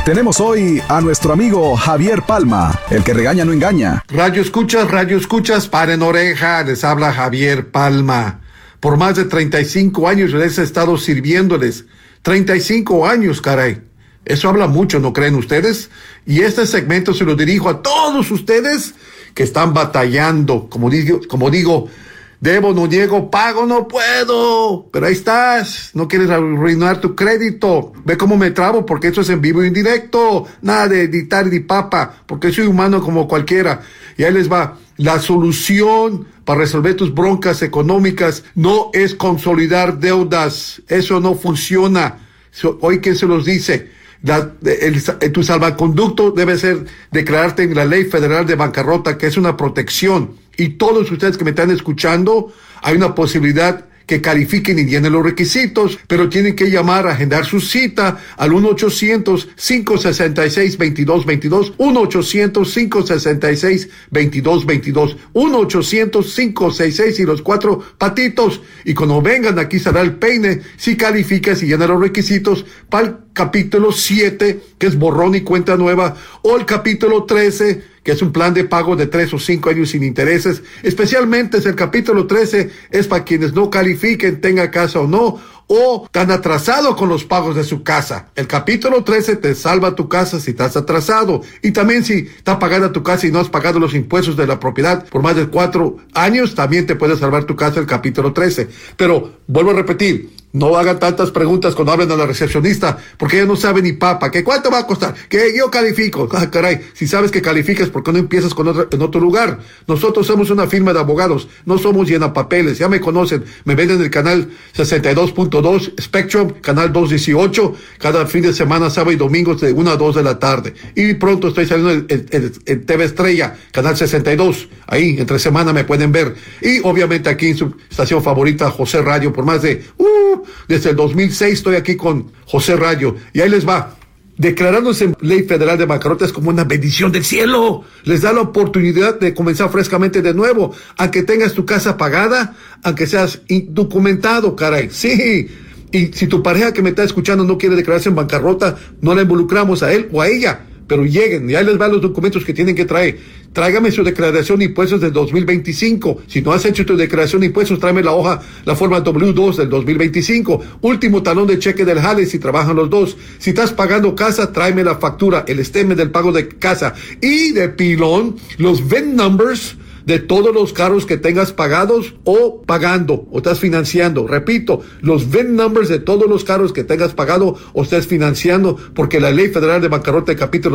Tenemos hoy a nuestro amigo Javier Palma, el que regaña no engaña. Radio escuchas, paren oreja, les habla Javier Palma. Por más de 35 años les he estado sirviéndoles. 35 años, caray. Eso habla mucho, ¿no creen ustedes? Y este segmento se lo dirijo a todos ustedes que están batallando. Como digo, debo, no llego, pago, no puedo. Pero ahí estás. No quieres arruinar tu crédito. Ve cómo me trabo, porque esto es en vivo y en directo. Nada de editar ni papa, porque soy humano como cualquiera. Y ahí les va. La solución para resolver tus broncas económicas no es consolidar deudas. Eso no funciona. Hoy, ¿quién se los dice? Tu salvaconducto debe ser declararte en la Ley Federal de Bancarrota, que es una protección. Y todos ustedes que me están escuchando, hay una posibilidad que califiquen y llenen los requisitos, pero tienen que llamar, agendar su cita al 1-800-566-2222, 1-800-566-2222, 1-800-566 y los 4 patitos. Y cuando vengan, aquí estará el peine, si calificas y llenas los requisitos para el capítulo 7, que es borrón y cuenta nueva, o el capítulo 13, que es un plan de pago de 3 o 5 años sin intereses. Especialmente el capítulo 13 es para quienes no califiquen, tenga casa o no, o están atrasados con los pagos de su casa. El capítulo 13 te salva tu casa si estás atrasado. Y también si está pagada tu casa y no has pagado los impuestos de la propiedad por más de 4 años, también te puede salvar tu casa el capítulo 13. Pero, vuelvo a repetir, no hagan tantas preguntas cuando hablen a la recepcionista, porque ella no sabe ni papa. ¿Que cuánto va a costar? Que yo califico. Ah, caray, si sabes que calificas, ¿por qué no empiezas en otro lugar? Nosotros somos una firma de abogados, no somos llenapapeles. Ya me conocen, me ven en el canal 62.2 Spectrum, canal 218, cada fin de semana, sábado y domingos de 1 a 2 de la tarde. Y pronto estoy saliendo en TV Estrella, canal 62. Ahí, entre semana me pueden ver. Y obviamente aquí en su estación favorita, José Radio, por más de... desde el 2006 estoy aquí con José Radio. Y ahí les va. Declarándose en Ley Federal de Bancarrota es como una bendición del cielo. Les da la oportunidad de comenzar frescamente de nuevo. Aunque tengas tu casa pagada, aunque seas indocumentado, caray. Sí. Y si tu pareja que me está escuchando no quiere declararse en bancarrota, no la involucramos a él o a ella. Pero lleguen, y ahí les van los documentos que tienen que traer. Tráigame su declaración de impuestos del 2025. Si no has hecho tu declaración de impuestos, tráeme la hoja, la forma W2 del 2025. Último talón de cheque del jale si trabajan los dos. Si estás pagando casa, tráeme la factura, el statement del pago de casa. Y de pilón, los VIN numbers de todos los carros que tengas pagados o pagando o estás financiando. Repito, los VIN numbers de todos los carros que tengas pagado o estés financiando, porque la Ley Federal de Bancarrota, capítulo